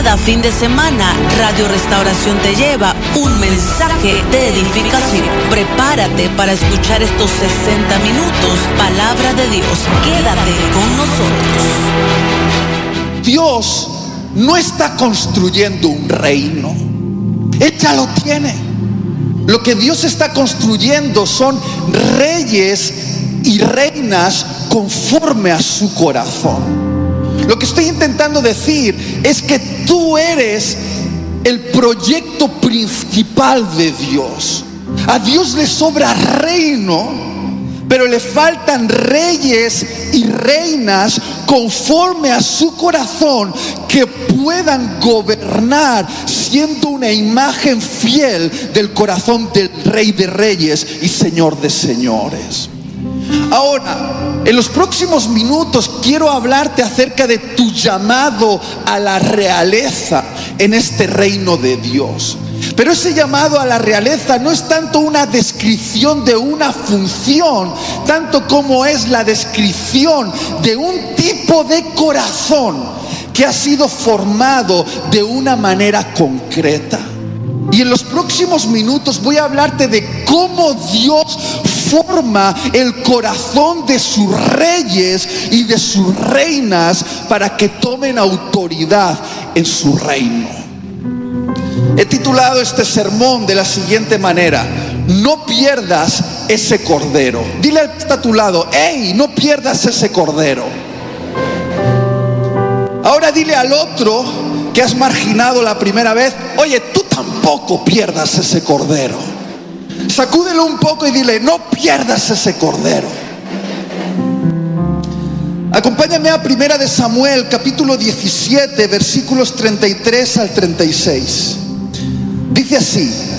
Cada fin de semana, Radio Restauración te lleva un mensaje de edificación. Prepárate para escuchar estos 60 minutos, palabra de Dios. Quédate con nosotros. Dios no está construyendo un reino. Él ya lo tiene. Lo que Dios está construyendo son reyes y reinas conforme a su corazón. Lo que estoy intentando decir es que tú eres el proyecto principal de Dios. A Dios le sobra reino, pero le faltan reyes y reinas conforme a su corazón que puedan gobernar siendo una imagen fiel del corazón del Rey de Reyes y Señor de Señores. Ahora, en los próximos minutos quiero hablarte acerca de tu llamado a la realeza en este reino de Dios. Pero ese llamado a la realeza no es tanto una descripción de una función, tanto como es la descripción de un tipo de corazón que ha sido formado de una manera concreta. Y en los próximos minutos voy a hablarte de cómo Dios forma el corazón de sus reyes y de sus reinas para que tomen autoridad en su reino. He titulado este sermón de la siguiente manera: no pierdas ese cordero. Dile al que está a tu lado: hey, no pierdas ese cordero. Ahora dile al otro que has marginado la primera vez: oye, tú tampoco pierdas ese cordero. Sacúdelo un poco y dile: no pierdas ese cordero. Acompáñame a 1 de Samuel, capítulo 17, versículos 33 al 36. Dice así: